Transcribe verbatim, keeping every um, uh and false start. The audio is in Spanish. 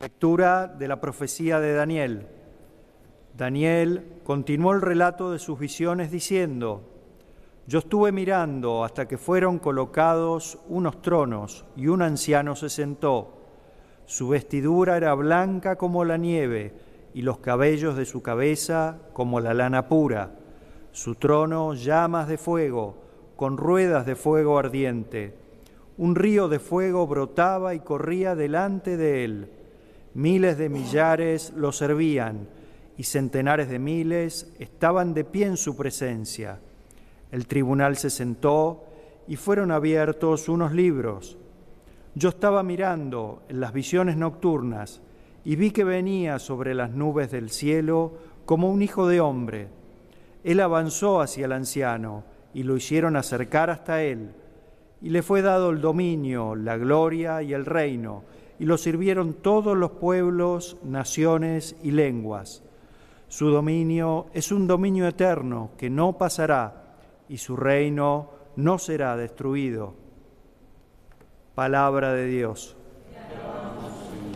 Lectura de la profecía de Daniel. Daniel continuó el relato de sus visiones diciendo: Yo estuve mirando hasta que fueron colocados unos tronos y un anciano se sentó. Su vestidura era blanca como la nieve y los cabellos de su cabeza como la lana pura. Su trono llamas de fuego, con ruedas de fuego ardiente. Un río de fuego brotaba y corría delante de él. Miles de millares lo servían y centenares de miles estaban de pie en su presencia. El tribunal se sentó y fueron abiertos unos libros. Yo estaba mirando en las visiones nocturnas y vi que venía sobre las nubes del cielo como un hijo de hombre. Él avanzó hacia el anciano y lo hicieron acercar hasta él. Y le fue dado el dominio, la gloria y el reino, y lo sirvieron todos los pueblos, naciones y lenguas. Su dominio es un dominio eterno que no pasará, y su reino no será destruido. Palabra de Dios.